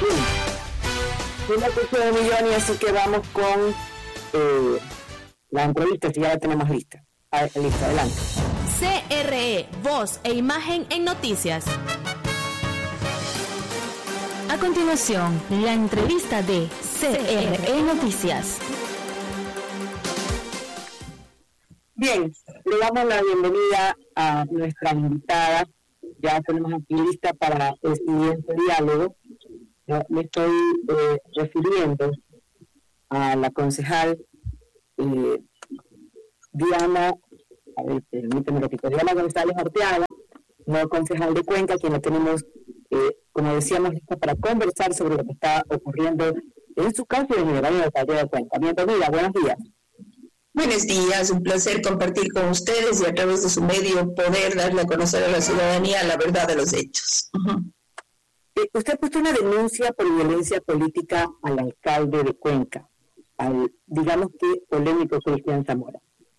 Una cuestión de millón y así que vamos con la entrevista, si ya la tenemos lista. Listo, adelante. CRE, voz e imagen en noticias. A continuación, la entrevista de CRE Noticias. Bien, le damos la bienvenida a nuestra invitada. Ya tenemos aquí lista para el siguiente diálogo. Me estoy refiriendo a la concejal Diana, permíteme repito, Diana González Arteaga, no concejal de Cuenca, quien la tenemos, como decíamos, lista para conversar sobre lo que está ocurriendo en su caso en el área de alcaldía de Cuenca. Bienvenida, buenos días. Buenos días, un placer compartir con ustedes y a través de su medio poder darle a conocer a la ciudadanía la verdad de los hechos. Usted ha puesto una denuncia por violencia política al alcalde de Cuenca, al, digamos que, polémico Cristian Zamora.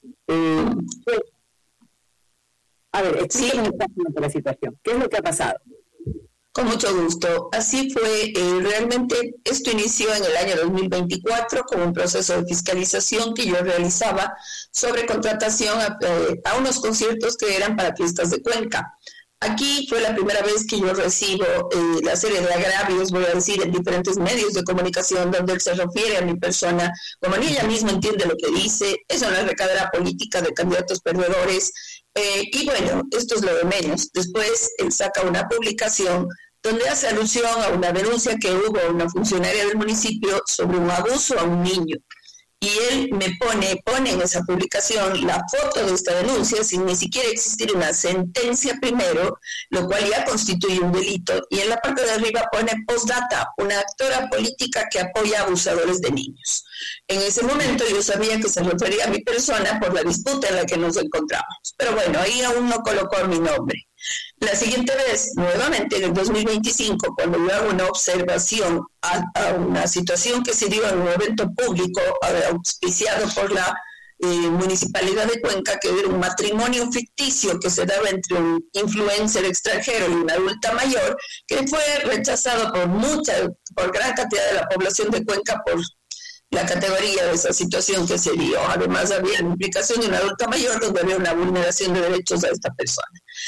A ver, explíquenos exactamente la situación. ¿Qué es lo que ha pasado? Con mucho gusto. Así fue, realmente esto inició en el año 2024 con un proceso de fiscalización que yo realizaba sobre contratación a unos conciertos que eran para fiestas de Cuenca. Aquí fue la primera vez que yo recibo la serie de agravios, voy a decir, en diferentes medios de comunicación donde él se refiere a mi persona, como ni ella misma entiende lo que dice, es una recadera política de candidatos perdedores, y bueno, esto es lo de menos. Después él saca una publicación donde hace alusión a una denuncia que hubo a una funcionaria del municipio sobre un abuso a un niño. Y él me pone en esa publicación la foto de esta denuncia sin ni siquiera existir una sentencia primero, lo cual ya constituye un delito. Y en la parte de arriba pone postdata, una actora política que apoya a abusadores de niños. En ese momento yo sabía que se refería a mi persona por la disputa en la que nos encontrábamos. Pero bueno, ahí aún no colocó mi nombre. La siguiente vez, nuevamente en el 2025, cuando yo hago una observación a una situación que se dio en un evento público auspiciado por la Municipalidad de Cuenca, que era un matrimonio ficticio que se daba entre un influencer extranjero y una adulta mayor, que fue rechazado por gran cantidad de la población de Cuenca por la categoría de esa situación que se dio. Además, había la implicación de una adulta mayor donde había una vulneración de derechos a esta persona.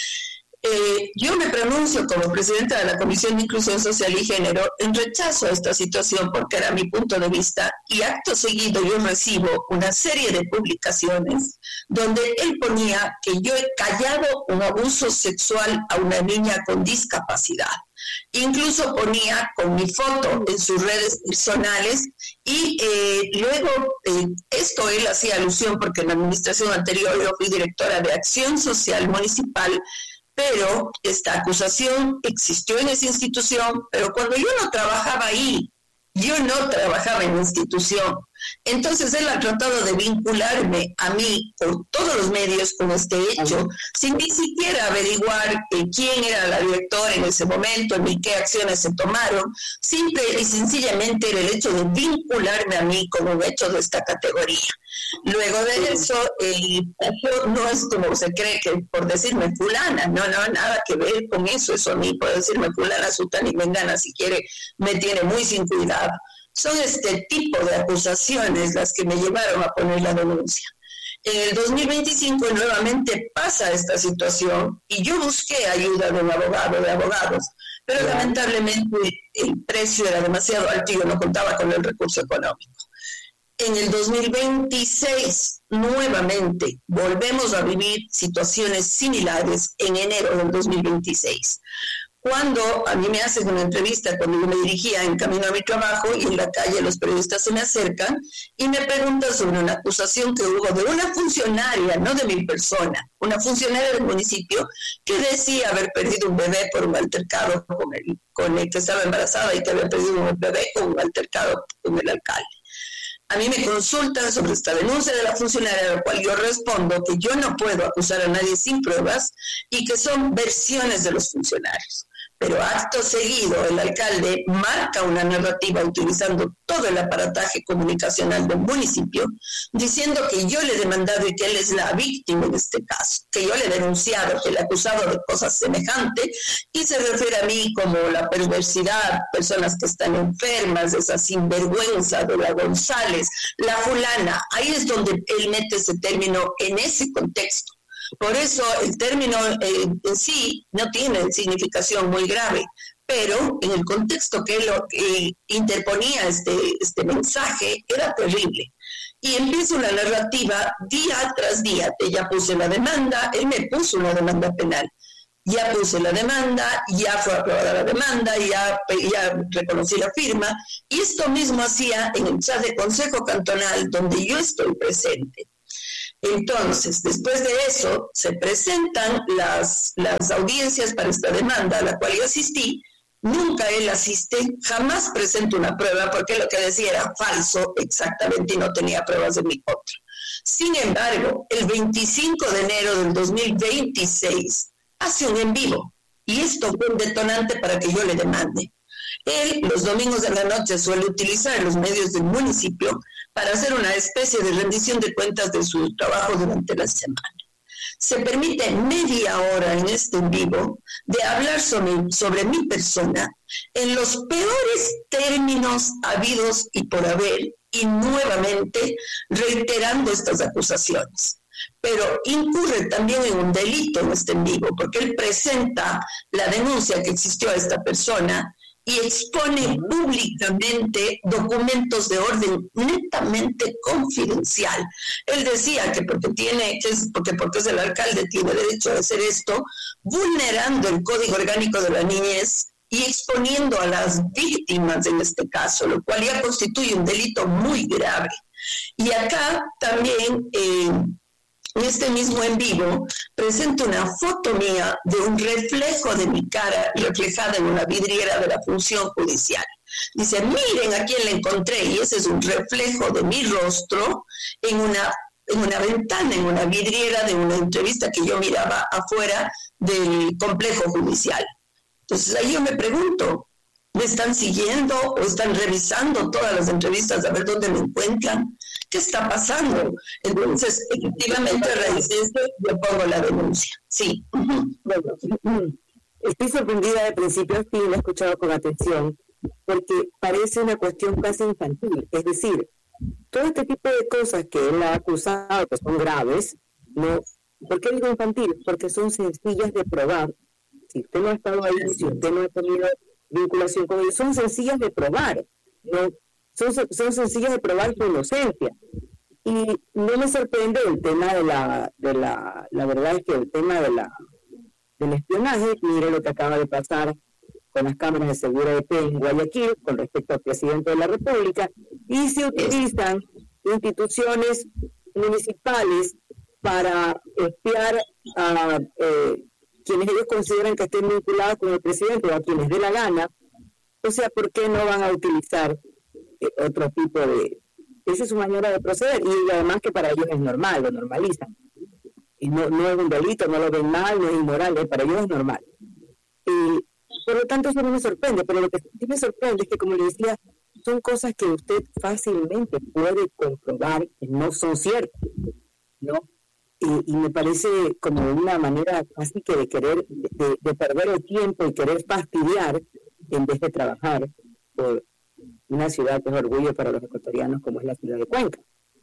Yo me pronuncio como presidenta de la Comisión de Inclusión Social y Género en rechazo a esta situación porque era mi punto de vista, y acto seguido yo recibo una serie de publicaciones donde él ponía que yo he callado un abuso sexual a una niña con discapacidad. Incluso ponía con mi foto en sus redes personales y luego esto él hacía alusión porque en la administración anterior yo fui directora de Acción Social Municipal, pero esta acusación existió en esa institución, pero cuando yo no trabajaba ahí, yo no trabajaba en la institución. Entonces él ha tratado de vincularme a mí por todos los medios con este hecho, sin ni siquiera averiguar quién era la directora en ese momento, ni qué acciones se tomaron. Simple y sencillamente era el hecho de vincularme a mí con un hecho de esta categoría. Luego de eso, no es como se cree que por decirme fulana, no, nada que ver con eso a mí, por decirme fulana, sutana y mengana, si quiere, me tiene muy sin cuidado. Son este tipo de acusaciones las que me llevaron a poner la denuncia. En el 2025 nuevamente pasa esta situación y yo busqué ayuda de un abogado, de abogados, pero lamentablemente el precio era demasiado alto y yo no contaba con el recurso económico. En el 2026, nuevamente, volvemos a vivir situaciones similares en enero del 2026. Cuando a mí me hacen una entrevista, cuando yo me dirigía en camino a mi trabajo y en la calle los periodistas se me acercan y me preguntan sobre una acusación que hubo de una funcionaria, no de mi persona, una funcionaria del municipio que decía haber perdido un bebé por un altercado con el que estaba embarazada y que había perdido un bebé con un altercado con el alcalde. A mí me consultan sobre esta denuncia de la funcionaria, a la cual yo respondo que yo no puedo acusar a nadie sin pruebas y que son versiones de los funcionarios. Pero acto seguido el alcalde marca una narrativa utilizando todo el aparataje comunicacional del municipio, diciendo que yo le he demandado y que él es la víctima en este caso, que yo le he denunciado, que le he acusado de cosas semejantes, y se refiere a mí como la perversidad, personas que están enfermas, esa sinvergüenza de la González, la fulana. Ahí es donde él mete ese término en ese contexto. Por eso el término en sí no tiene significación muy grave, pero en el contexto que él interponía este mensaje era terrible. Y empieza una narrativa día tras día. Ya puse la demanda, él me puso una demanda penal. Ya puse la demanda, ya fue aprobada la demanda, ya reconocí la firma. Y esto mismo hacía en el chat de Consejo Cantonal, donde yo estoy presente. Entonces, después de eso, se presentan las audiencias para esta demanda, a la cual yo asistí. Nunca él asiste, jamás presento una prueba, porque lo que decía era falso exactamente y no tenía pruebas de mi contra. Sin embargo, el 25 de enero del 2026 hace un en vivo, y esto fue un detonante para que yo le demande. Él, los domingos de la noche, suele utilizar los medios del municipio para hacer una especie de rendición de cuentas de su trabajo durante la semana. Se permite media hora en este en vivo de hablar sobre mi persona en los peores términos habidos y por haber, y nuevamente reiterando estas acusaciones. Pero incurre también en un delito en este en vivo, porque él presenta la denuncia que existió a esta persona y expone públicamente documentos de orden netamente confidencial. Él decía que porque es el alcalde, tiene derecho a hacer esto, vulnerando el Código Orgánico de la Niñez y exponiendo a las víctimas en este caso, lo cual ya constituye un delito muy grave. Y acá también en este mismo en vivo, presento una foto mía de un reflejo de mi cara reflejada en una vidriera de la función judicial. Dice, miren a quién le encontré, y ese es un reflejo de mi rostro en una ventana, en una vidriera de una entrevista que yo miraba afuera del complejo judicial. Entonces ahí yo me pregunto, ¿me están siguiendo o están revisando todas las entrevistas a ver dónde me encuentran? ¿Qué está pasando? Entonces, efectivamente, a raíz de esto, yo pongo la denuncia. Sí. Bueno, estoy sorprendida de principio a fin, lo he escuchado con atención, porque parece una cuestión casi infantil. Es decir, todo este tipo de cosas que él ha acusado, que son graves, ¿no? ¿Por qué digo infantil? Porque son sencillas de probar. Si usted no ha estado ahí, si usted no ha tenido vinculación con ellos, son sencillas de probar, ¿no? Son sencillas de probar su inocencia. Y no me sorprende el tema la verdad es que el tema del espionaje, mire lo que acaba de pasar con las cámaras de seguridad en Guayaquil con respecto al presidente de la República, y se utilizan instituciones municipales para espiar a quienes ellos consideran que estén vinculados con el presidente o a quienes dé la gana. O sea, ¿por qué no van a utilizar otro tipo de... Esa es su manera de proceder, y además que para ellos es normal, lo normalizan. Y no es un delito, no lo ven mal, no es inmoral, para ellos es normal. Por lo tanto, eso no me sorprende, pero lo que sí me sorprende es que, como le decía, son cosas que usted fácilmente puede comprobar que no son ciertas, ¿no? Y me parece como una manera así que de querer, de perder el tiempo y querer fastidiar en vez de trabajar por una ciudad que es orgullo para los ecuatorianos como es la ciudad de Cuenca.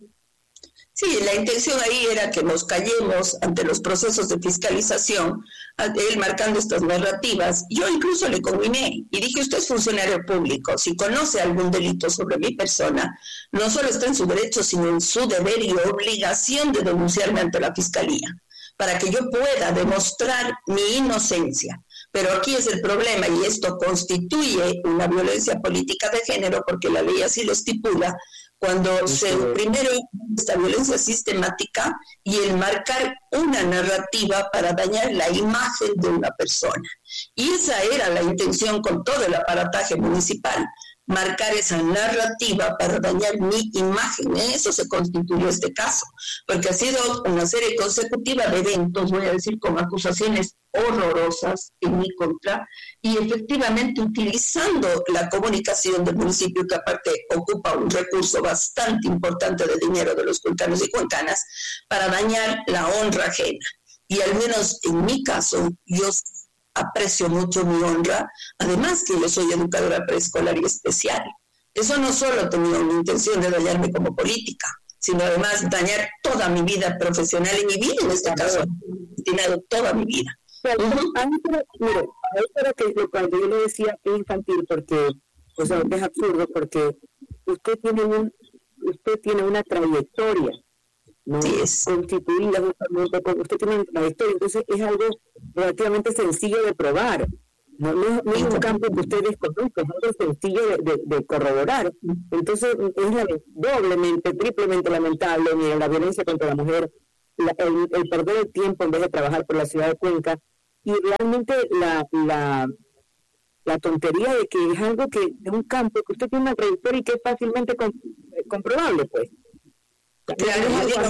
Sí, la intención ahí era que nos callemos ante los procesos de fiscalización, él marcando estas narrativas. Yo incluso le conminé y dije, usted es funcionario público, si conoce algún delito sobre mi persona, no solo está en su derecho, sino en su deber y obligación de denunciarme ante la fiscalía, para que yo pueda demostrar mi inocencia. Pero aquí es el problema, y esto constituye una violencia política de género, porque la ley así lo estipula, cuando primero esta violencia sistemática y el marcar una narrativa para dañar la imagen de una persona. Y esa era la intención con todo el aparataje municipal. marcar esa narrativa para dañar mi imagen. En eso se constituyó este caso, porque ha sido una serie consecutiva de eventos, voy a decir, con acusaciones horrorosas en mi contra, y efectivamente utilizando la comunicación del municipio, que aparte ocupa un recurso bastante importante de dinero de los cuencanos y cuencanas, para dañar la honra ajena. Y al menos en mi caso, yo aprecio mucho mi honra, además que yo soy educadora preescolar y especial. Eso no solo tenía una intención de dañarme como política, sino además dañar toda mi vida profesional y mi vida, en este caso, destinado toda mi vida. Pero, mire, ahora que cuando yo le decía es infantil, porque, o sea, es absurdo, porque usted tiene una trayectoria, ¿no? Sí, es constituida justamente, usted tiene una trayectoria, entonces es algo relativamente sencillo de probar. No es un campo que usted desconoce, es algo sencillo de corroborar. Entonces es doblemente, triplemente lamentable, mire, la violencia contra la mujer, el perder el tiempo en vez de trabajar por la ciudad de Cuenca, y realmente la tontería de que es algo que de un campo que usted tiene una trayectoria y que es fácilmente comprobable, pues. Claro,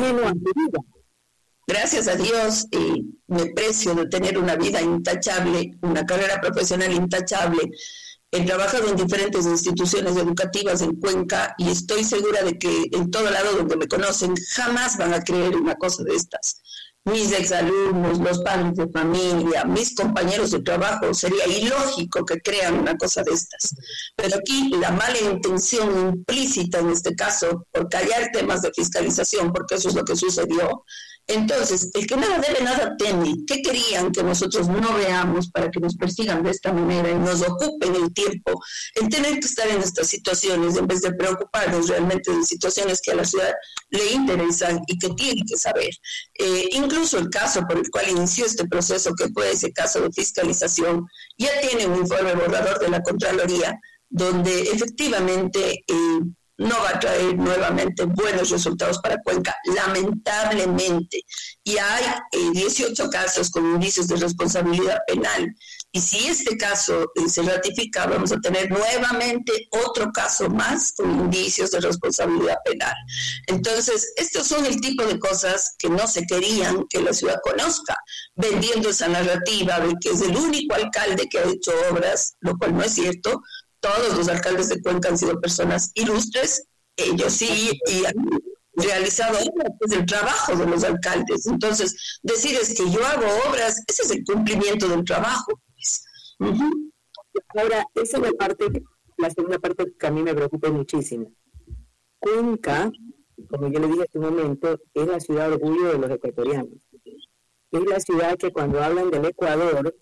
gracias a Dios, me precio de tener una vida intachable, una carrera profesional intachable. He trabajado en diferentes instituciones educativas en Cuenca y estoy segura de que en todo lado donde me conocen jamás van a creer una cosa de estas. Mis exalumnos, los padres de familia, mis compañeros de trabajo, sería ilógico que crean una cosa de estas. Pero aquí la mala intención implícita en este caso, por callar temas de fiscalización, porque eso es lo que sucedió. Entonces, el que nada debe, nada teme. ¿Qué querían que nosotros no veamos para que nos persigan de esta manera y nos ocupen el tiempo en tener que estar en estas situaciones en vez de preocuparnos realmente de situaciones que a la ciudad le interesan y que tiene que saber? Incluso el caso por el cual inició este proceso, que fue ese caso de fiscalización, ya tiene un informe borrador de la Contraloría donde efectivamente no va a traer nuevamente buenos resultados para Cuenca, lamentablemente. Y hay 18 casos con indicios de responsabilidad penal. Y si este caso se ratifica, vamos a tener nuevamente otro caso más con indicios de responsabilidad penal. Entonces, estos son el tipo de cosas que no se querían que la ciudad conozca, vendiendo esa narrativa de que es el único alcalde que ha hecho obras, lo cual no es cierto. Todos los alcaldes de Cuenca han sido personas ilustres, ellos sí, y han realizado obras, es el trabajo de los alcaldes. Entonces, decir es que yo hago obras, ese es el cumplimiento del trabajo. Pues. Uh-huh. Ahora, esa es la segunda parte que a mí me preocupa muchísimo. Cuenca, como yo le dije hace un momento, es la ciudad orgullo de los ecuatorianos. Es la ciudad que cuando hablan del Ecuador,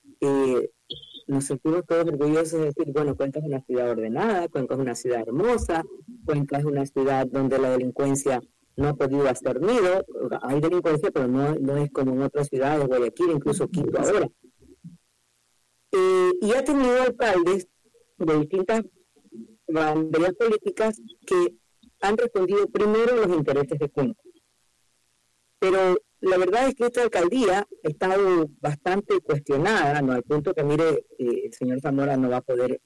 nos sentimos todos orgullosos de decir, bueno, Cuenca es una ciudad ordenada, Cuenca es una ciudad hermosa, Cuenca es una ciudad donde la delincuencia no ha podido hacer nido. Hay delincuencia, pero no es como en otras ciudades, Guayaquil, incluso Quito ahora. Y ha tenido alcaldes de distintas banderas políticas que han respondido primero a los intereses de Cuenca. Pero la verdad es que esta alcaldía ha estado bastante cuestionada, ¿no? Al punto que, mire, el señor Zamora no va a poder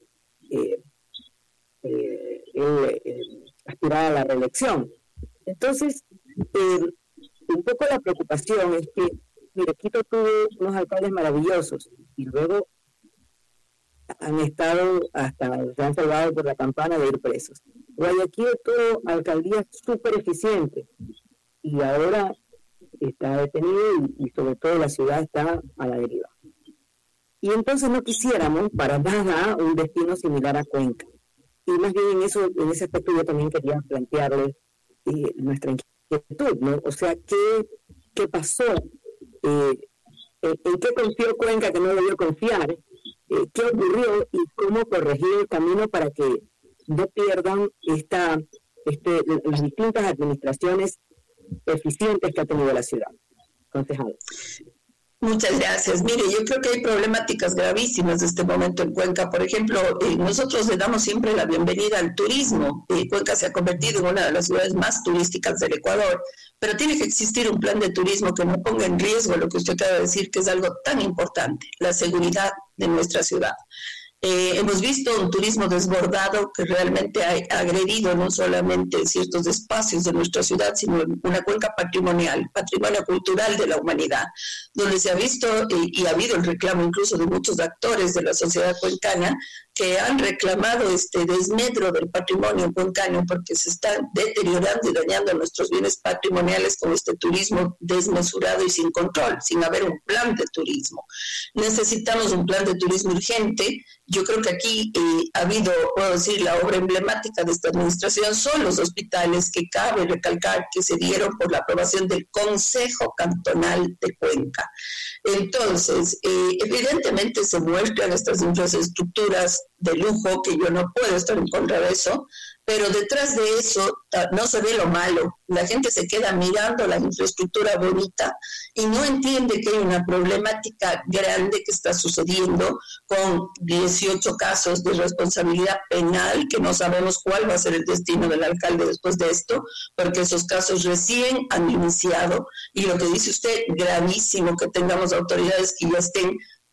aspirar a la reelección. Entonces, un poco la preocupación es que, mire, Quito tuvo unos alcaldes maravillosos y luego han estado se han salvado por la campana de ir presos. Guayaquil tuvo alcaldías súper eficientes y ahora está detenido y sobre todo la ciudad está a la deriva. Y entonces no quisiéramos para nada un destino similar a Cuenca. Y más bien en ese aspecto yo también quería plantearle nuestra inquietud, ¿no? O sea, ¿qué pasó? ¿En qué confió Cuenca que no debió confiar? ¿Qué ocurrió y cómo corregir el camino para que no pierdan las distintas administraciones eficientes que ha tenido la ciudad? Concejal. Muchas gracias. Mire, yo creo que hay problemáticas gravísimas de este momento en Cuenca. Por ejemplo, nosotros le damos siempre la bienvenida al turismo. Cuenca se ha convertido en una de las ciudades más turísticas del Ecuador, pero tiene que existir un plan de turismo que no ponga en riesgo lo que usted acaba de decir, que es algo tan importante, la seguridad de nuestra ciudad. Hemos visto un turismo desbordado que realmente ha agredido no solamente ciertos espacios de nuestra ciudad, sino una cuenca patrimonial, patrimonio cultural de la humanidad, donde se ha visto y ha habido el reclamo incluso de muchos actores de la sociedad cuencana que han reclamado este desmedro del patrimonio cuencano porque se están deteriorando y dañando nuestros bienes patrimoniales con este turismo desmesurado y sin control, sin haber un plan de turismo. Necesitamos un plan de turismo urgente. Yo creo que aquí ha habido, puedo decir, la obra emblemática de esta administración son los hospitales que cabe recalcar que se dieron por la aprobación del Consejo Cantonal de Cuenca. Entonces, evidentemente se muestran estas infraestructuras de lujo, que yo no puedo estar en contra de eso, pero detrás de eso no se ve lo malo. La gente se queda mirando la infraestructura bonita y no entiende que hay una problemática grande que está sucediendo con 18 casos de responsabilidad penal, que no sabemos cuál va a ser el destino del alcalde después de esto, porque esos casos recién han iniciado, y lo que dice usted, gravísimo que tengamos autoridades que ya estén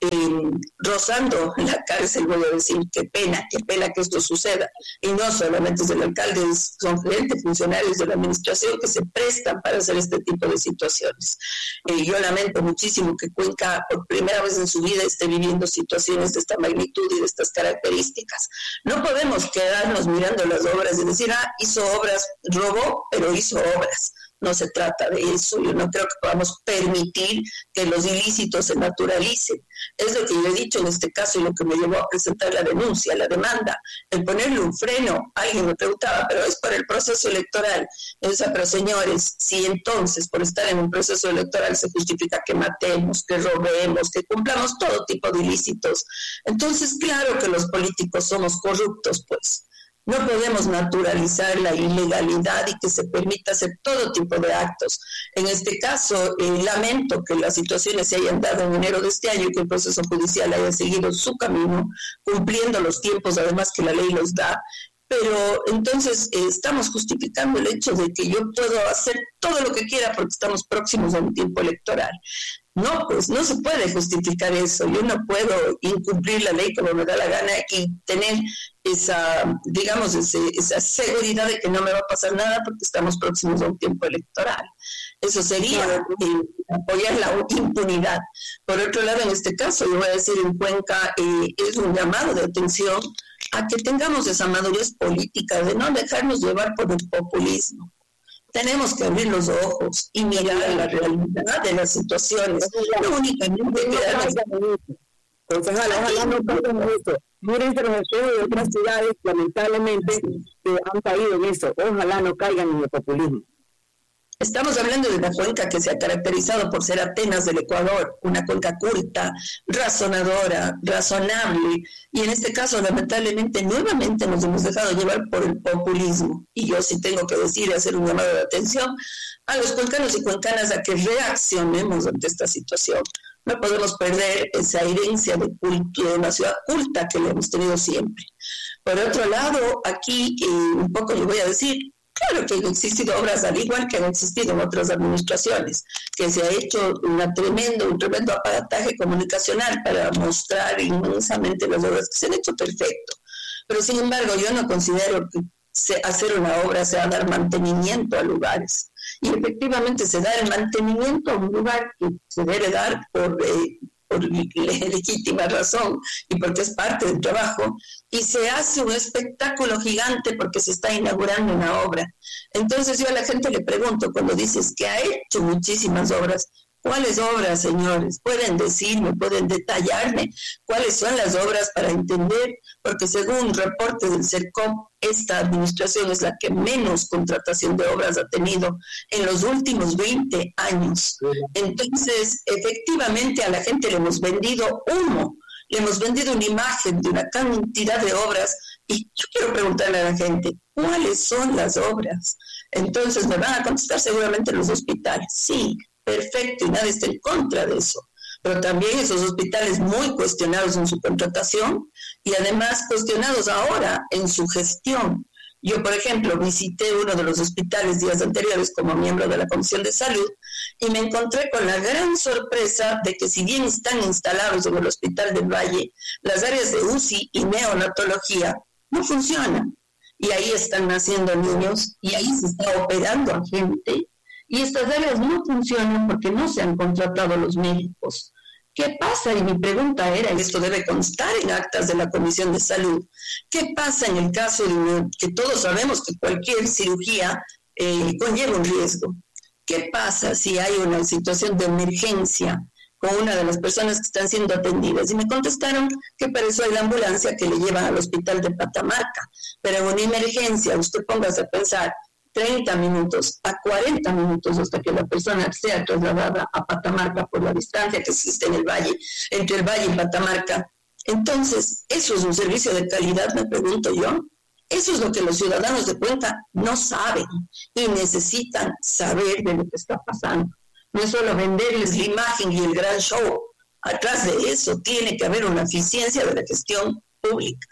rozando la cárcel. Voy a decir, qué pena que esto suceda, y no solamente es del alcalde, son gerentes, funcionarios de la administración que se prestan para hacer este tipo de situaciones. Yo lamento muchísimo que Cuenca por primera vez en su vida esté viviendo situaciones de esta magnitud y de estas características. No podemos quedarnos mirando las obras y decir, hizo obras, robó, pero hizo obras. No se trata de eso. Yo no creo que podamos permitir que los ilícitos se naturalicen. Es lo que yo he dicho en este caso y lo que me llevó a presentar la denuncia, la demanda, el ponerle un freno. Alguien me preguntaba, pero es para el proceso electoral. Pero señores, si entonces por estar en un proceso electoral se justifica que matemos, que robemos, que cumplamos todo tipo de ilícitos, entonces claro que los políticos somos corruptos, pues. No podemos naturalizar la ilegalidad y que se permita hacer todo tipo de actos. En este caso, lamento que las situaciones se hayan dado en enero de este año y que el proceso judicial haya seguido su camino, cumpliendo los tiempos, además que la ley los da. Pero entonces estamos justificando el hecho de que yo puedo hacer todo lo que quiera porque estamos próximos a un tiempo electoral. No, pues no se puede justificar eso. Yo no puedo incumplir la ley como me da la gana y tener esa, digamos, esa seguridad de que no me va a pasar nada porque estamos próximos a un tiempo electoral. Eso sería apoyar la impunidad. Por otro lado, en este caso, yo voy a decir, en Cuenca es un llamado de atención a que tengamos esa madurez política de no dejarnos llevar por el populismo. Tenemos que abrir los ojos y mirar la realidad de las situaciones, no únicamente quedarnos. Ojalá no caigan en eso. Mírense los estudios de otras ciudades, lamentablemente, que han caído en eso. Ojalá no caigan en el populismo. Estamos hablando de una cuenca que se ha caracterizado por ser Atenas del Ecuador, una cuenca culta, razonadora, razonable, y en este caso, lamentablemente, nuevamente nos hemos dejado llevar por el populismo. Y yo sí tengo que decir, hacer un llamado de atención a los cuencanos y cuencanas a que reaccionemos ante esta situación. No podemos perder esa herencia de una ciudad culta que lo hemos tenido siempre. Por otro lado, aquí un poco yo voy a decir, claro que han existido obras al igual que han existido en otras administraciones, que se ha hecho un tremendo aparataje comunicacional para mostrar inmensamente las obras que se han hecho perfecto. Pero sin embargo, yo no considero que hacer una obra sea dar mantenimiento a lugares. Y efectivamente se da el mantenimiento a un lugar que se debe dar por legítima razón y porque es parte del trabajo, y se hace un espectáculo gigante porque se está inaugurando una obra. Entonces yo a la gente le pregunto, cuando dices que ha hecho muchísimas obras, ¿cuáles obras, señores? Pueden decirme, pueden detallarme cuáles son las obras para entender, porque según un reporte del CERCOP, esta administración es la que menos contratación de obras ha tenido en los últimos 20 años. Entonces, efectivamente, a la gente le hemos vendido humo, le hemos vendido una imagen de una cantidad de obras, y yo quiero preguntarle a la gente, ¿cuáles son las obras? Entonces me van a contestar seguramente los hospitales. Sí, perfecto, y nadie está en contra de eso. Pero también esos hospitales muy cuestionados en su contratación y además cuestionados ahora en su gestión. Yo, por ejemplo, visité uno de los hospitales días anteriores como miembro de la Comisión de Salud y me encontré con la gran sorpresa de que si bien están instalados en el Hospital del Valle, las áreas de UCI y neonatología no funcionan. Y ahí están naciendo niños y ahí se está operando a gente. Y estas áreas no funcionan porque no se han contratado los médicos. ¿Qué pasa? Y mi pregunta era, y esto debe constar en actas de la Comisión de Salud, ¿qué pasa en el caso de que todos sabemos que cualquier cirugía conlleva un riesgo? ¿Qué pasa si hay una situación de emergencia con una de las personas que están siendo atendidas? Y me contestaron que para eso hay la ambulancia que le llevan al hospital de Patamarca. Pero en una emergencia, usted póngase a pensar, 30 minutos a 40 minutos hasta que la persona sea trasladada a Patamarca por la distancia que existe en el valle, entre el valle y Patamarca. Entonces, ¿eso es un servicio de calidad, me pregunto yo? Eso es lo que los ciudadanos de Cuenca no saben y necesitan saber de lo que está pasando. No es solo venderles la imagen y el gran show. Atrás de eso tiene que haber una eficiencia de la gestión pública.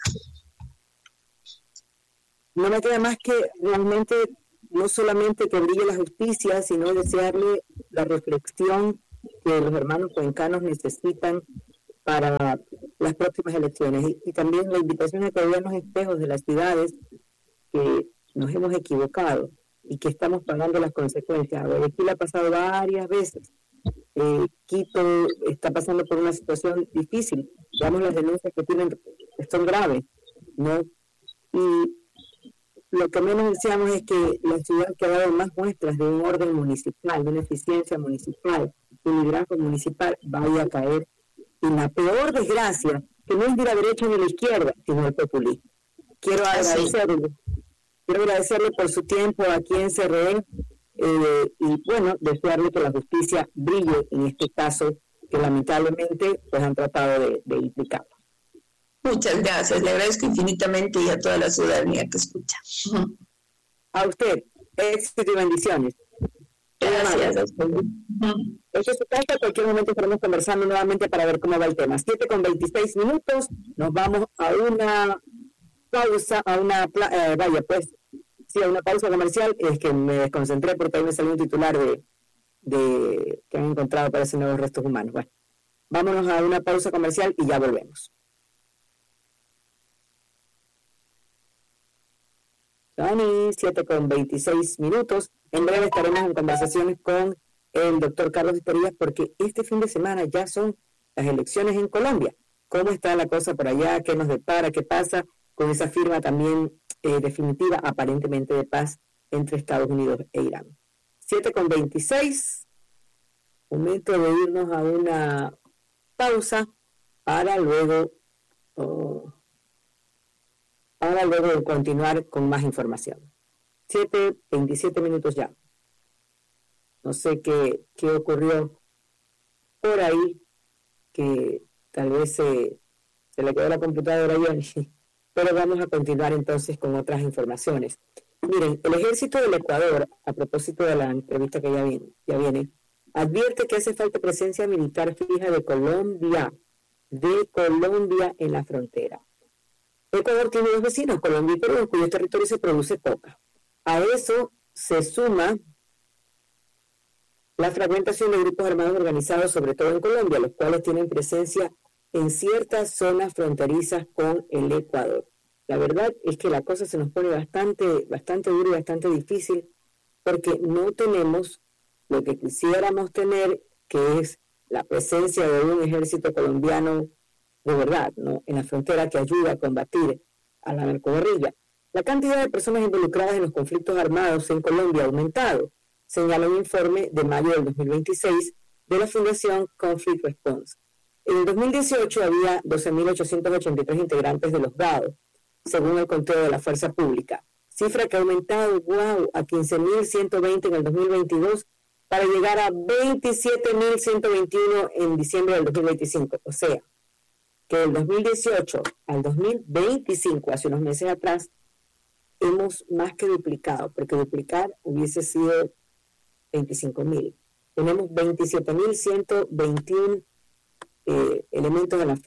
No me queda más que realmente no solamente que brille la justicia, sino desearle la reflexión que los hermanos cuencanos necesitan para las próximas elecciones. Y también la invitación a que vean los espejos de las ciudades que nos hemos equivocado y que estamos pagando las consecuencias. Guayaquil ha pasado varias veces. Quito está pasando por una situación difícil. Veamos las denuncias que tienen, son graves, ¿no? Y lo que menos deseamos es que la ciudad que ha dado más muestras de un orden municipal, de una eficiencia municipal, de un liderazgo municipal, vaya a caer en la peor desgracia, que no es de la derecha ni de la izquierda, sino el populismo. Quiero agradecerle por su tiempo aquí en CRE y, bueno, desearle que la justicia brille en este caso que lamentablemente pues han tratado de implicar. Muchas gracias, le agradezco infinitamente y a toda la ciudadanía que escucha. A usted, éxito y bendiciones. Gracias. Esto es su casa, en cualquier momento estaremos conversando nuevamente para ver cómo va el tema. 7:26, nos vamos a una pausa, a una pausa comercial. Es que me desconcentré porque ahí me salió un titular de que han encontrado, parece, nuevos restos humanos. Bueno, vámonos a una pausa comercial y ya volvemos. Dani, 7:26. En breve estaremos en conversaciones con el doctor Carlos Esterías porque este fin de semana ya son las elecciones en Colombia. ¿Cómo está la cosa por allá? ¿Qué nos depara? ¿Qué pasa con esa firma también definitiva, aparentemente de paz, entre Estados Unidos e Irán? 7:26. Momento de irnos a una pausa para luego de continuar con más información. 7:27 ya. No sé qué ocurrió por ahí, que tal vez se le quedó la computadora a Johnny, pero vamos a continuar entonces con otras informaciones. Miren, el ejército del Ecuador, a propósito de la entrevista que ya viene, advierte que hace falta presencia militar fija de Colombia en la frontera. Ecuador tiene dos vecinos, Colombia y Perú, en cuyo territorio se produce coca. A eso se suma la fragmentación de grupos armados organizados, sobre todo en Colombia, los cuales tienen presencia en ciertas zonas fronterizas con el Ecuador. La verdad es que la cosa se nos pone bastante dura y bastante difícil, porque no tenemos lo que quisiéramos tener, que es la presencia de un ejército colombiano de verdad, ¿no?, en la frontera, que ayuda a combatir a la narcoguerrilla. La cantidad de personas involucradas en los conflictos armados en Colombia ha aumentado, señala un informe de mayo del 2026 de la Fundación Conflict Response. En el 2018 había 12.883 integrantes de los GAO, según el conteo de la Fuerza Pública, cifra que ha aumentado, a 15.120 en el 2022 para llegar a 27.121 en diciembre del 2025. O sea, que del 2018 al 2025, hace unos meses atrás, hemos más que duplicado, porque duplicar hubiese sido 25.000. Tenemos 27.121 elementos de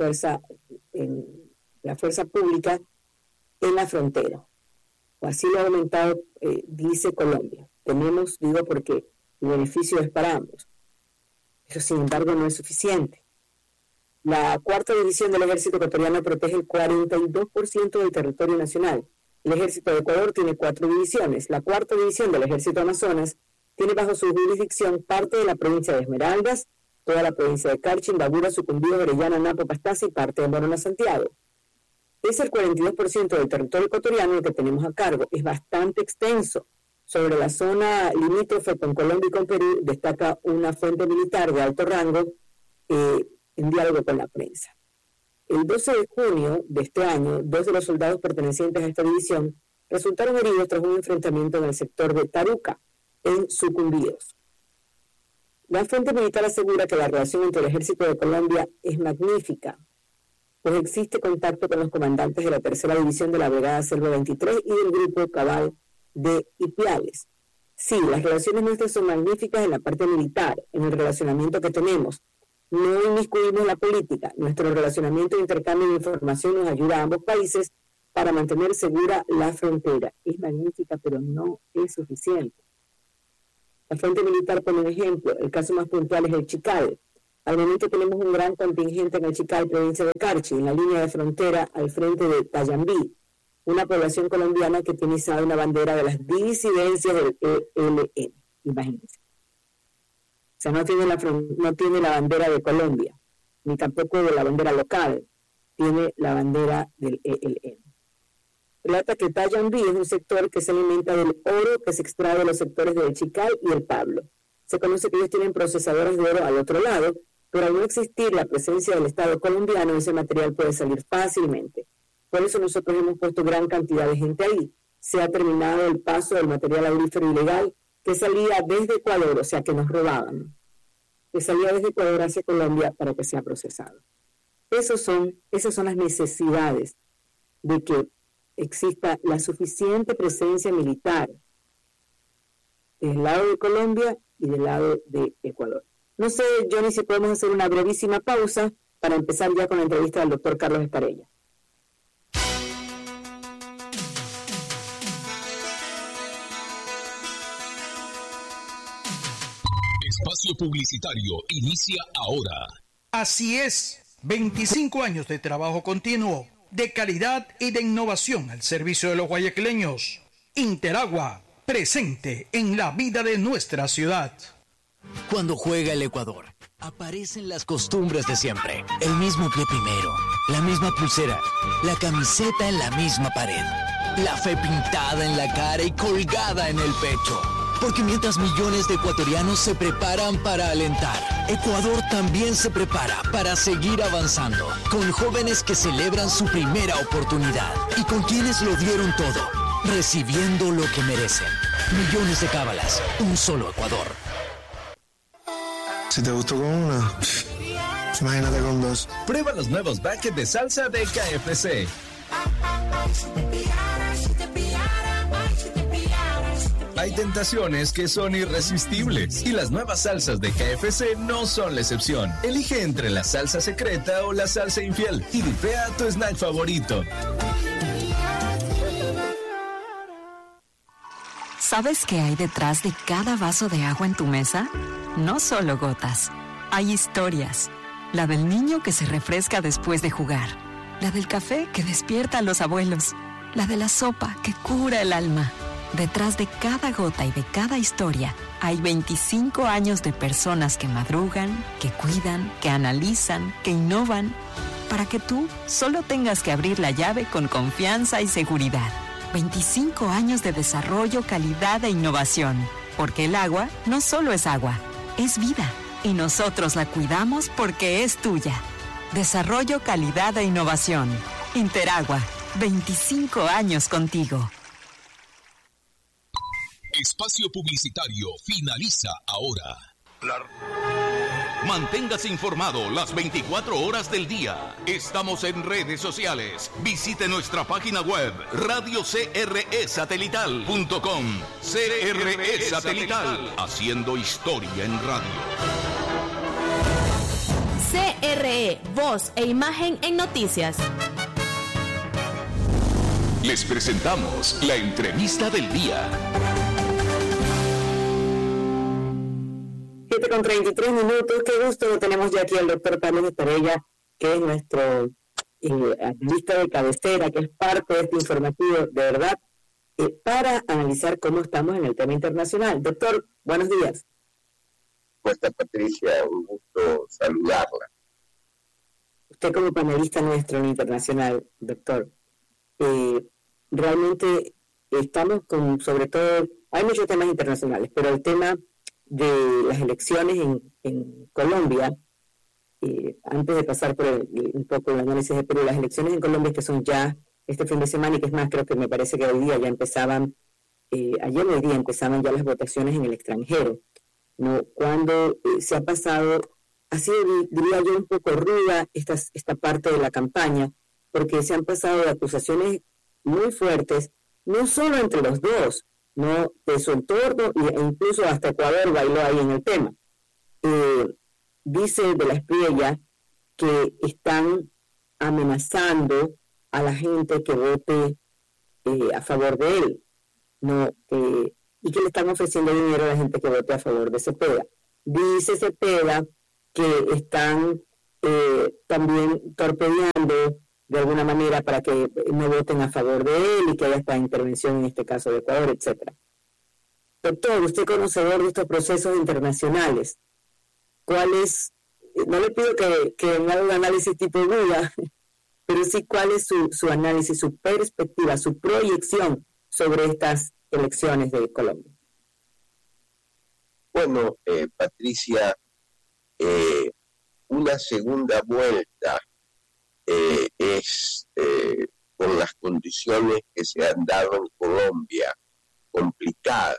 la fuerza pública en la frontera. O así lo ha aumentado, dice Colombia. Tenemos, digo, porque El beneficio es para ambos. Eso, sin embargo, no es suficiente. La cuarta división del ejército ecuatoriano protege el 42% del territorio nacional. El ejército de Ecuador tiene 4 divisiones. La cuarta división del ejército Amazonas tiene bajo su jurisdicción parte de la provincia de Esmeraldas, toda la provincia de Carchi, Imbabura, Sucumbíos, Orellana, Napo, Pastaza y parte de Morona, Santiago. Es el 42% del territorio ecuatoriano el que tenemos a cargo. Es bastante extenso. Sobre la zona limítrofe con Colombia y con Perú destaca una fuente militar de alto rango en diálogo con la prensa. El 12 de junio de este año, 2 de los soldados pertenecientes a esta división resultaron heridos tras un enfrentamiento en el sector de Taruca, en Sucumbíos. La fuente militar asegura que la relación entre el ejército de Colombia es magnífica, pues existe contacto con los comandantes de la tercera división de la Brigada Selva 23 y del Grupo Cabal de Ipiales. Sí, las relaciones nuestras son magníficas en la parte militar, en el relacionamiento que tenemos. No inmiscuimos la política. Nuestro relacionamiento e intercambio de información nos ayuda a ambos países para mantener segura la frontera. Es magnífica, pero no es suficiente. La fuente militar pone un ejemplo. El caso más puntual es el Chical. Al momento tenemos un gran contingente en el Chical, provincia de Carchi, en la línea de frontera al frente de Tayambí, una población colombiana que tiene izada una bandera de las disidencias del ELN. Imagínense. O sea, no tiene la bandera de Colombia, ni tampoco de la bandera local, tiene la bandera del ELN. Relata que Tayambí es un sector que se alimenta del oro que se extrae de los sectores del Chical y el Pablo. Se conoce que ellos tienen procesadores de oro al otro lado, pero al no existir la presencia del Estado colombiano, ese material puede salir fácilmente. Por eso nosotros hemos puesto gran cantidad de gente ahí. Se ha terminado el paso del material aurífero ilegal que salía desde Ecuador, o sea, que nos robaban, que salía desde Ecuador hacia Colombia para que sea procesado. Esas son las necesidades de que exista la suficiente presencia militar del lado de Colombia y del lado de Ecuador. No sé, Johnny, si podemos hacer una brevísima pausa para empezar ya con la entrevista del doctor Carlos Escarella. Espacio publicitario inicia ahora. Así es, 25 años de trabajo continuo, de calidad y de innovación al servicio de los guayaquileños. Interagua, presente en la vida de nuestra ciudad. Cuando juega el Ecuador, aparecen las costumbres de siempre. El mismo pie primero, la misma pulsera, la camiseta en la misma pared, la fe pintada en la cara y colgada en el pecho. Porque mientras millones de ecuatorianos se preparan para alentar, Ecuador también se prepara para seguir avanzando, con jóvenes que celebran su primera oportunidad y con quienes lo dieron todo, recibiendo lo que merecen. Millones de cábalas, un solo Ecuador. Si te gustó con una, imagínate con dos. Prueba los nuevos buckets de salsa de KFC. Hay tentaciones que son irresistibles y las nuevas salsas de KFC no son la excepción. Elige entre la salsa secreta o la salsa infiel y dipea tu snack favorito. ¿Sabes qué hay detrás de cada vaso de agua en tu mesa? No solo gotas, hay historias. La del niño que se refresca después de jugar, la del café que despierta a los abuelos, la de la sopa que cura el alma. Detrás de cada gota y de cada historia hay 25 años de personas que madrugan, que cuidan, que analizan, que innovan, para que tú solo tengas que abrir la llave con confianza y seguridad. 25 años de desarrollo, calidad e innovación, porque el agua no solo es agua, es vida, y nosotros la cuidamos porque es tuya. Desarrollo, calidad e innovación. Interagua, 25 años contigo. Espacio publicitario finaliza ahora. Manténgase informado las 24 horas del día. Estamos en redes sociales. Visite nuestra página web radiocresatelital.com. CRE Satelital, haciendo historia en radio. CRE, voz e imagen en noticias. Les presentamos la entrevista del día. 7:33. Qué gusto tenemos ya aquí al doctor Carlos Estrella, que es nuestro analista de cabecera, que es parte de este informativo, de verdad, para analizar cómo estamos en el tema internacional. Doctor, buenos días. ¿Cómo está, Patricia? Un gusto saludarla. Usted como panelista nuestro en internacional, doctor, realmente estamos con, sobre todo, hay muchos temas internacionales, pero el tema de las elecciones en Colombia, antes de pasar por un poco el análisis de Perú, las elecciones en Colombia que son ya este fin de semana, y que es más, creo que me parece que hoy día ya empezaban, ayer hoy día empezaban ya las votaciones en el extranjero, ¿no? Cuando se ha pasado, ha sido, diría yo, un poco ruda esta parte de la campaña, porque se han pasado de acusaciones muy fuertes, no solo entre los dos, no de su entorno, e incluso hasta Ecuador bailó ahí en el tema. Dice de la Espriella que están amenazando a la gente que vote a favor de él, no y que le están ofreciendo dinero a la gente que vote a favor de Cepeda. Dice Cepeda que están también torpedeando de alguna manera para que no voten a favor de él y que haya esta intervención en este caso de Ecuador, etcétera. Doctor, usted conocedor de estos procesos internacionales, ¿cuál es, no le pido que me haga un análisis tipo Buda, pero sí cuál es su análisis, su perspectiva, su proyección sobre estas elecciones de Colombia? Bueno, Patricia, una segunda vuelta es, con las condiciones que se han dado en Colombia, complicada.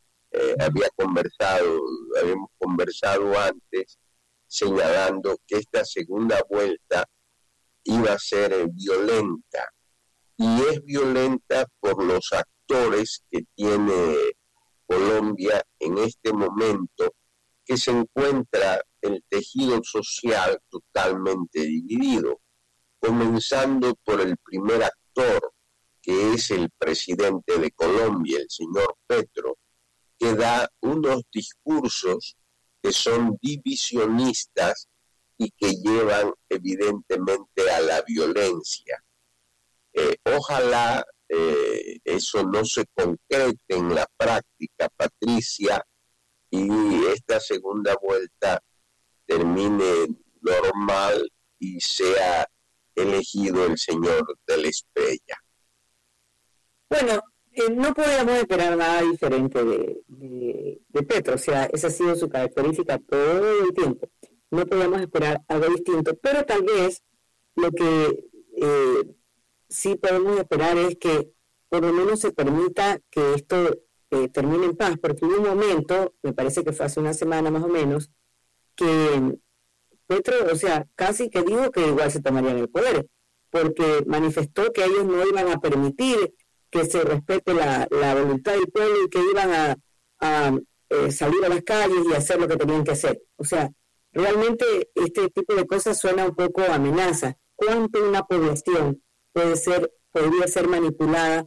Habíamos conversado antes señalando que esta segunda vuelta iba a ser violenta, y es violenta por los actores que tiene Colombia en este momento, que se encuentra el tejido social totalmente dividido, comenzando por el primer actor, que es el presidente de Colombia, el señor Petro, que da unos discursos que son divisionistas y que llevan evidentemente a la violencia. Ojalá eso no se concrete en la práctica, Patricia, y esta segunda vuelta termine normal y sea elegido el señor de la Espriella. Bueno, no podíamos esperar nada diferente de Petro, o sea, esa ha sido su característica todo el tiempo. No podíamos esperar algo distinto, pero tal vez lo que sí podemos esperar es que por lo menos se permita que esto termine en paz, porque hubo un momento, me parece que fue hace una semana más o menos, que Petro, o sea, casi que dijo que igual se tomarían el poder, porque manifestó que ellos no iban a permitir que se respete la voluntad del pueblo y que iban a salir a las calles y hacer lo que tenían que hacer. O sea, realmente este tipo de cosas suena un poco a amenaza. ¿Cuánto una población podría ser manipulada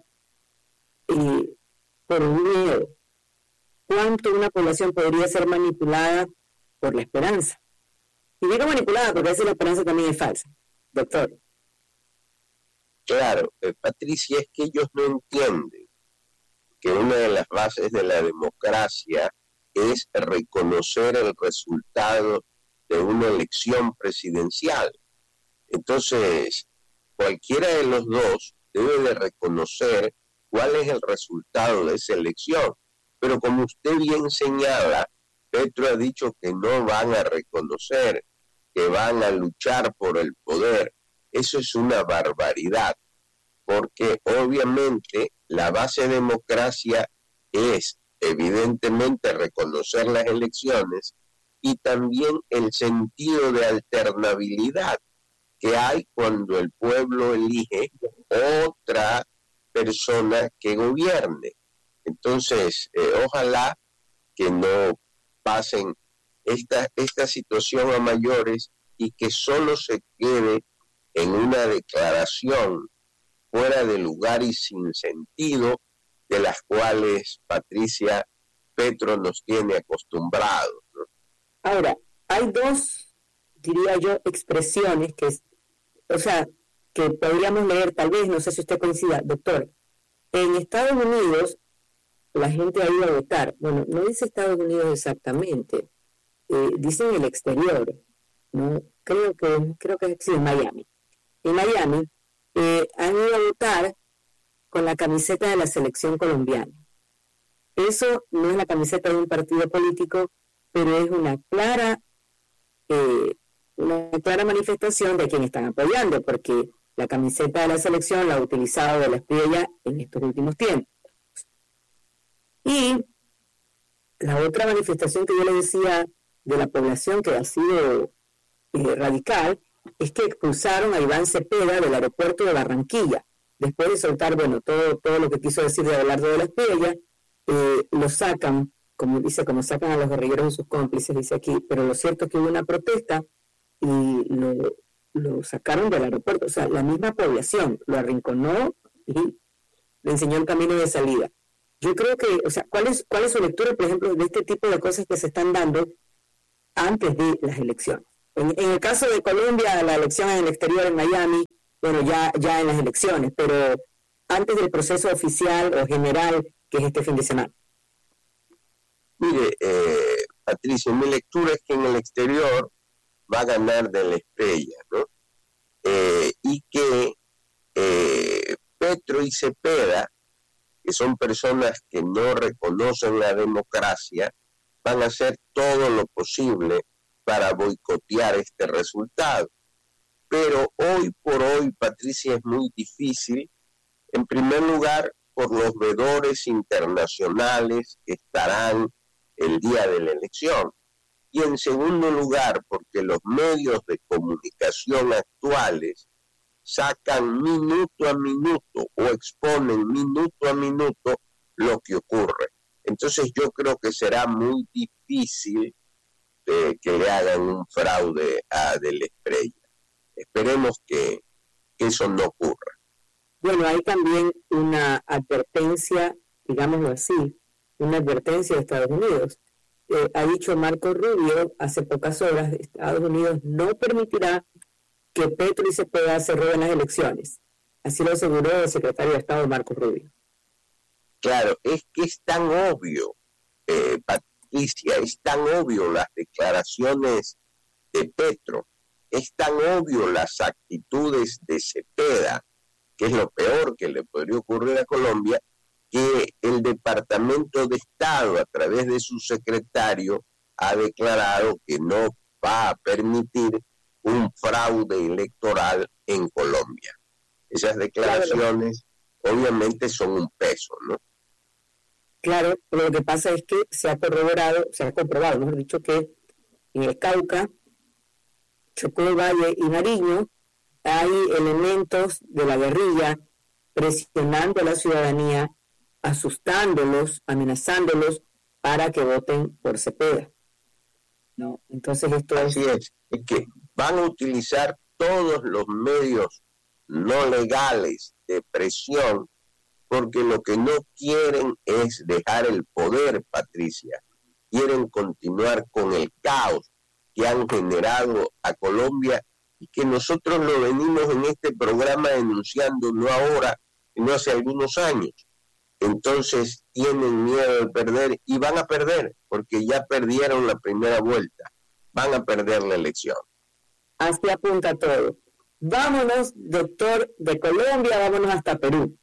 por un miedo? ¿Cuánto una población podría ser manipulada por la esperanza? Y digo manipulada porque a veces la esperanza también es falsa, doctor. Claro, Patricia, es que ellos no entienden que una de las bases de la democracia es reconocer el resultado de una elección presidencial. Entonces, cualquiera de los dos debe de reconocer cuál es el resultado de esa elección. Pero como usted bien señala, Petro ha dicho que no van a reconocer, que van a luchar por el poder. Eso es una barbaridad, porque obviamente la base de democracia es evidentemente reconocer las elecciones y también el sentido de alternabilidad que hay cuando el pueblo elige otra persona que gobierne. Entonces, ojalá que no pasen esta situación a mayores y que solo se quede en una declaración fuera de lugar y sin sentido, de las cuales, Patricia, Petro nos tiene acostumbrados, ¿no? Ahora, hay dos, diría yo, expresiones que podríamos leer, tal vez, no sé si usted coincida, doctor. En Estados Unidos, la gente ha ido a votar. Bueno, no dice Estados Unidos exactamente, dice en el exterior, ¿no? Creo que sí, en Miami. En Miami han ido a votar con la camiseta de la selección colombiana. Eso no es la camiseta de un partido político, pero es una clara manifestación de quien están apoyando, porque la camiseta de la selección la ha utilizado de la Espriella en estos últimos tiempos. Y la otra manifestación que yo le decía de la población que ha sido radical es que expulsaron a Iván Cepeda del aeropuerto de Barranquilla. Después de soltar, todo lo que quiso decir de Abelardo de la Espriella, lo sacan, como sacan a los guerrilleros de sus cómplices, dice aquí, pero lo cierto es que hubo una protesta y lo sacaron del aeropuerto, o sea, la misma población lo arrinconó y le enseñó el camino de salida. Yo creo que, ¿cuál es su lectura, por ejemplo, de este tipo de cosas que se están dando antes de las elecciones? En el caso de Colombia, la elección en el exterior en Miami, ya en las elecciones, pero antes del proceso oficial o general que es este fin de semana. Mire, Patricia, mi lectura es que en el exterior va a ganar de la Espriella, ¿no? Y que Petro y Cepeda, que son personas que no reconocen la democracia, van a hacer todo lo posible para boicotear este resultado. Pero hoy por hoy, Patricia, es muy difícil, en primer lugar, por los veedores internacionales que estarán el día de la elección. Y en segundo lugar, porque los medios de comunicación actuales sacan minuto a minuto o exponen minuto a minuto lo que ocurre. Entonces yo creo que será muy difícil que le hagan un fraude a de la Espriella. Esperemos que eso no ocurra. Bueno, hay también una advertencia, digámoslo así, una advertencia de Estados Unidos. Ha dicho Marco Rubio hace pocas horas, Estados Unidos no permitirá que Petro y Cepeda se roben las elecciones. Así lo aseguró el secretario de Estado Marco Rubio. Claro, es que es tan obvio, Patricia, es tan obvio las declaraciones de Petro, es tan obvio las actitudes de Cepeda, que es lo peor que le podría ocurrir a Colombia, que el Departamento de Estado, a través de su secretario, ha declarado que no va a permitir un fraude electoral en Colombia. Esas declaraciones obviamente son un peso, ¿no? Claro, pero lo que pasa es que se ha comprobado, mejor dicho, que en el Cauca, Chocó, Valle y Nariño hay elementos de la guerrilla presionando a la ciudadanía, asustándolos, amenazándolos para que voten por Cepeda. ¿No? Entonces esto Así es que van a utilizar todos los medios no legales de presión, porque lo que no quieren es dejar el poder, Patricia. Quieren continuar con el caos que han generado a Colombia y que nosotros lo venimos en este programa denunciando no ahora, sino hace algunos años. Entonces tienen miedo de perder y van a perder, porque ya perdieron la primera vuelta. Van a perder la elección. Así apunta todo. Vámonos, doctor, de Colombia, vámonos hasta Perú.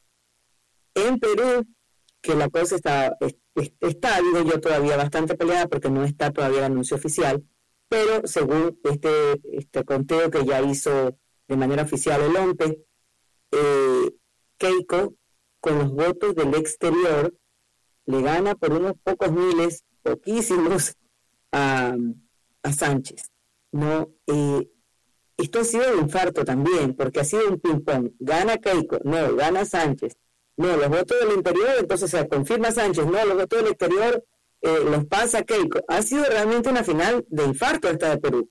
En Perú, que la cosa está digo yo, todavía bastante peleada porque no está todavía el anuncio oficial, pero según este conteo que ya hizo de manera oficial el OMPE, Keiko, con los votos del exterior, le gana por unos pocos miles, poquísimos, a Sánchez. ¿No? Esto ha sido un infarto también, porque ha sido un ping-pong. Gana Keiko, no, gana Sánchez. No, los votos del interior, entonces se confirma Sánchez. No, los votos del exterior los pasa Keiko. Ha sido realmente una final de infarto esta de Perú.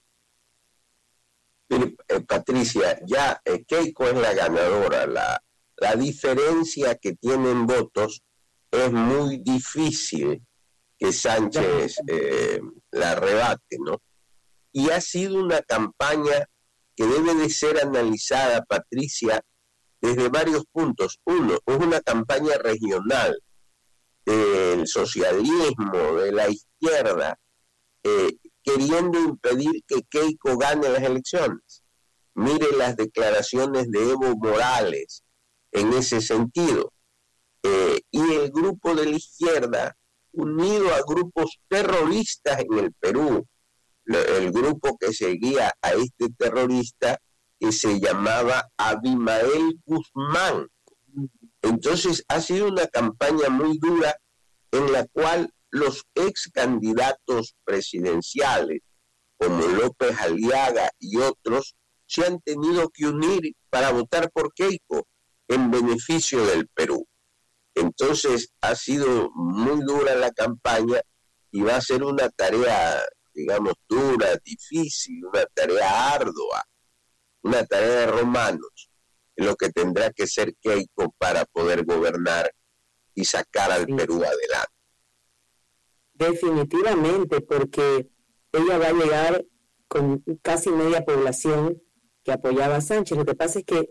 Patricia, ya Keiko es la ganadora. La diferencia que tienen votos es muy difícil que Sánchez la rebate, ¿no? Y ha sido una campaña que debe de ser analizada, Patricia, desde varios puntos. Uno, es una campaña regional del socialismo, de la izquierda, queriendo impedir que Keiko gane las elecciones. Mire las declaraciones de Evo Morales en ese sentido. Y el grupo de la izquierda, unido a grupos terroristas en el Perú, el grupo que seguía a este terrorista que se llamaba Abimael Guzmán. Entonces ha sido una campaña muy dura en la cual los ex candidatos presidenciales como López Aliaga y otros se han tenido que unir para votar por Keiko en beneficio del Perú. Entonces ha sido muy dura la campaña y va a ser una tarea, digamos, dura, difícil, una tarea ardua, una tarea de romanos, en lo que tendrá que ser Keiko para poder gobernar y sacar al Perú adelante. Definitivamente, porque ella va a llegar con casi media población que apoyaba a Sánchez. Lo que pasa es que